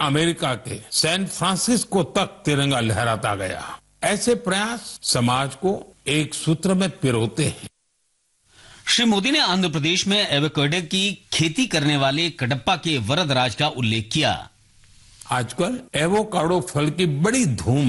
America के San Francisco तक तिरंगा लहराता गया। ऐसे प्रयास समाज को एक सूत्र में पिरोते हैं। श्री मोदी ने आंध्र प्रदेश में एवोकाडो की खेती करने वाले कडप्पा के वरदराज का उल्लेख किया। आजकल एवोकाडो फल की बड़ी धूम